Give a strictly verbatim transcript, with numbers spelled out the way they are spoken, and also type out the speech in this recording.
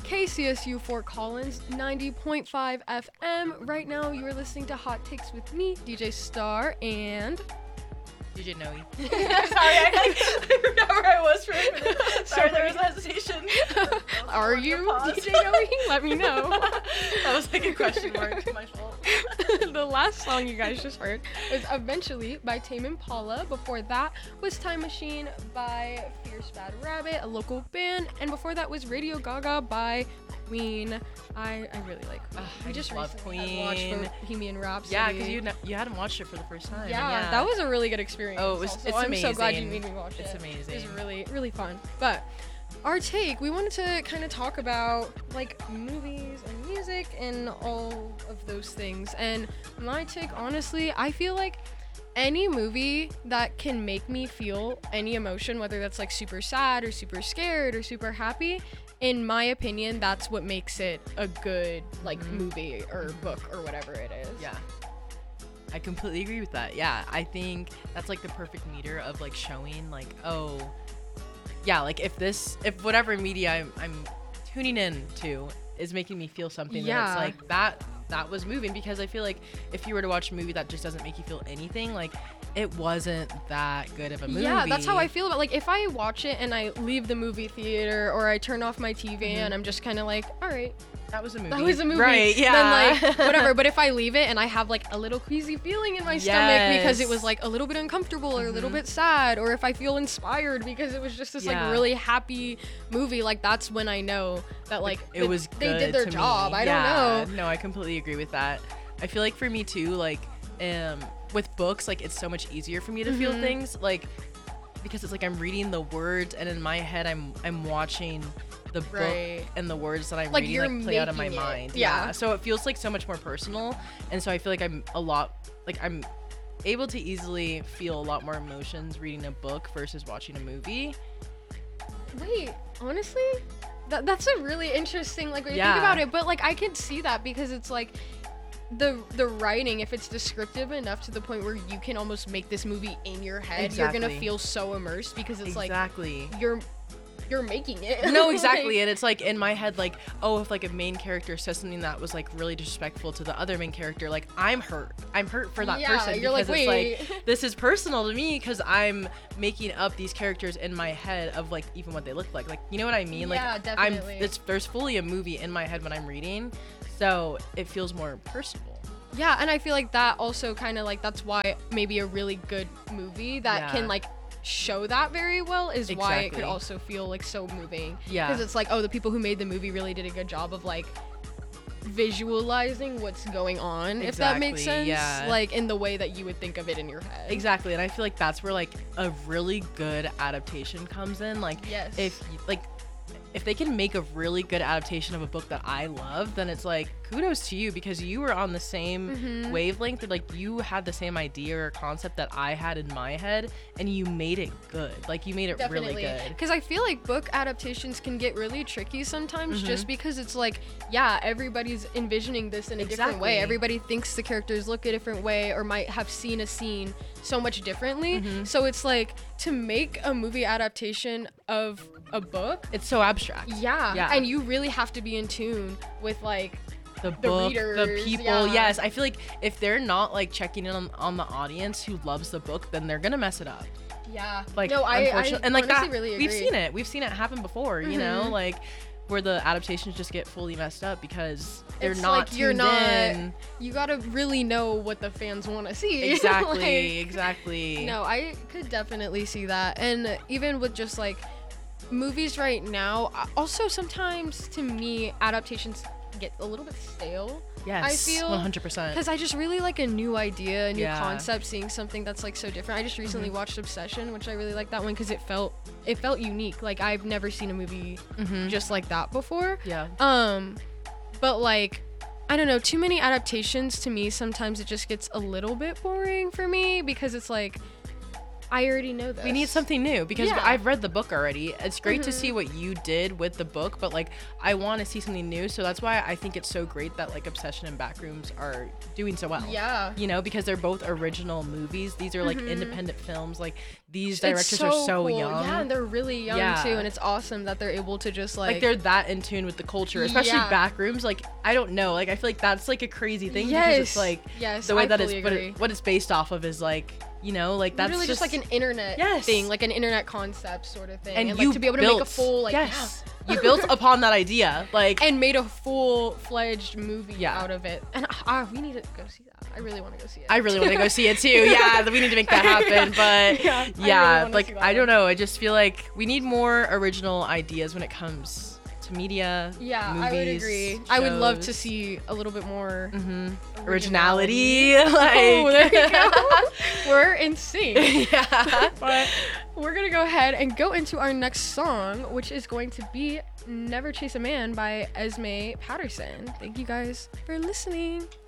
K C S U Fort Collins, ninety point five F M. Right now, you are listening to Hot Takes with me, D J Star, and... D J Noe. Sorry, I, like, I forgot where I was for a minute. Sorry, there was a hesitation. Are you D J Noe? Let me know. That was like a question mark. My fault. The last song you guys just heard was Eventually by Tame Impala. Before that was Time Machine by Fierce Bad Rabbit, a local band. And before that was Radio Gaga by Queen. I, I really like Queen. Uh, I I just love recently Queen. had watched Bohemian Rhapsody. Yeah, because you, you hadn't watched it for the first time. Yeah, yeah, that was a really good experience. Oh, it was, also. it's I'm amazing. so glad you made me watch it's it. It's amazing. It was really, really fun. But our take, we wanted to kind of talk about like movies and music and all of those things. And my take, honestly, I feel like any movie that can make me feel any emotion, whether that's like super sad or super scared or super happy, in my opinion, that's what makes it a good like mm-hmm. movie or book or whatever it is. Yeah. I completely agree with that. Yeah, I think that's like the perfect meter of like showing like, oh, yeah, like if this, if whatever media I'm, I'm tuning in to is making me feel something, yeah. then it's like that, that was moving. Because I feel like if you were to watch a movie that just doesn't make you feel anything, like it wasn't that good of a movie. Yeah, that's how I feel about like if I watch it and I leave the movie theater or I turn off my T V mm-hmm. and I'm just kind of like, all right. That was a movie. That was a movie. Right, yeah. Then, like, whatever. But if I leave it and I have, like, a little queasy feeling in my yes. stomach because it was, like, a little bit uncomfortable or mm-hmm. a little bit sad, or if I feel inspired because it was just this, yeah. like, really happy movie, like, that's when I know that, like, it was they good did their to job. Me. I yeah. don't know. No, I completely agree with that. I feel like for me, too, like, um, with books, like, it's so much easier for me to mm-hmm. feel things, like, because it's, like, I'm reading the words, and in my head, I'm I'm watching the book right. and the words that I'm like reading like play out of my it. mind. Yeah. yeah. So it feels like so much more personal. And so I feel like I'm a lot like I'm able to easily feel a lot more emotions reading a book versus watching a movie. Wait, honestly? That that's a really interesting like when you yeah. think about it, but like I can see that because it's like the the writing, if it's descriptive enough to the point where you can almost make this movie in your head, exactly. you're gonna feel so immersed because it's exactly. like you're you're making it. No, exactly. like, and it's like in my head, like, oh, if like a main character says something that was like really disrespectful to the other main character, like I'm hurt. I'm hurt for that yeah, person you're because like, it's Wait. like this is personal to me because I'm making up these characters in my head of like even what they look like. Like, you know what I mean? Yeah, like definitely. I'm it's there's fully a movie in my head when I'm reading, so it feels more personal. Yeah, and I feel like that also kind of like that's why maybe a really good movie that yeah. can like show that very well is exactly. why it could also feel like so moving. Yeah. Because it's like, oh, the people who made the movie really did a good job of like visualizing what's going on, exactly. if that makes sense. Yeah. Like in the way that you would think of it in your head. Exactly. And I feel like that's where like a really good adaptation comes in. Like yes. if like if they can make a really good adaptation of a book that I love, then it's like kudos to you because you were on the same mm-hmm. wavelength, or like you had the same idea or concept that I had in my head and you made it good. Like you made it Definitely. really good. Because I feel like book adaptations can get really tricky sometimes mm-hmm. just because it's like, yeah, everybody's envisioning this in a exactly. different way. Everybody thinks the characters look a different way or might have seen a scene so much differently. Mm-hmm. So it's like to make a movie adaptation of a book, it's so abstract. Yeah. Yeah. And you really have to be in tune with like the book, readers, the people. yeah. Yes, I feel like if they're not like checking in on, on the audience who loves the book, then they're gonna mess it up. Yeah. Like no, I, I and like honestly that, really agree. we've seen it. We've seen it happen before. You mm-hmm. know, like where the adaptations just get fully messed up because they're it's not like you're tuned not in. You gotta really know what the fans want to see. Exactly. like, exactly. No, I could definitely see that. And even with just like movies right now, also sometimes to me adaptations get a little bit stale. Yes, I feel one hundred percent. because I just really like a new idea, a new Yeah. concept, seeing something that's like so different. I just recently mm-hmm. watched Obsession, which I really like that one because it felt it felt unique. Like I've never seen a movie mm-hmm. just like that before. Yeah. Um, but like I don't know, too many adaptations to me sometimes it just gets a little bit boring for me because it's like I already know this. We need something new because Yeah. I've read the book already. It's great to Mhm. see what you did with the book, but like I want to see something new. So that's why I think it's so great that like Obsession and Backrooms are doing so well. Yeah. You know, because they're both original movies. These are like Mhm. independent films. Like these It's directors are so cool. young. Yeah, and they're really young Yeah. too, and it's awesome that they're able to just like, like they're that in tune with the culture, especially Yeah. Backrooms. Like I don't know, like I feel like that's like a crazy thing yes, because it's like yes, the way I that it's fully what, agree. it, what it's based off of is like, you know, like that's literally just, like an internet Yes. thing, like an internet concept sort of thing, and, and, you like to be able to built, make a full like yes, you built upon that idea, like and made a full fledged movie Yeah. out of it. And ah, we need to go see that. I really want to go see it. I really want to go see it too. Yeah, we need to make that happen. But Yeah, I yeah, really wanna like see that I don't one. know. I just feel like we need more original ideas when it comes to media. Yeah, movies, I would agree. I would love to shows. see a little bit more Mhm. originality. originality. Like, Oh, there you go. We're in sync. yeah. But we're gonna go ahead and go into our next song, which is going to be "Never Chase a Man" by Esme Patterson. Thank you guys for listening.